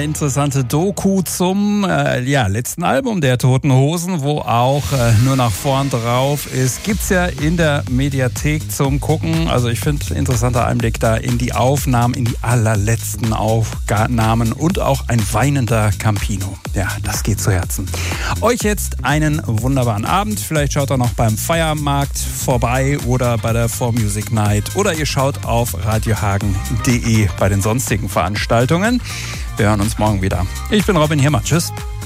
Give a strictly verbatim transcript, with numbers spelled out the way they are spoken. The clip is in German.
Interessante Doku zum äh, ja, letzten Album der Toten Hosen, wo auch äh, nur nach vorn drauf ist. Gibt's ja in der Mediathek zum Gucken. Also ich finde, interessanter Einblick da in die Aufnahmen, in die allerletzten Aufnahmen und auch ein weinender Campino. Ja, das geht zu Herzen. Euch jetzt einen wunderbaren Abend. Vielleicht schaut ihr noch beim Feiermarkt vorbei oder bei der four Music Night oder ihr schaut auf radiohagen punkt de bei den sonstigen Veranstaltungen. Wir hören uns morgen wieder. Ich bin Robin Hirmer. Tschüss.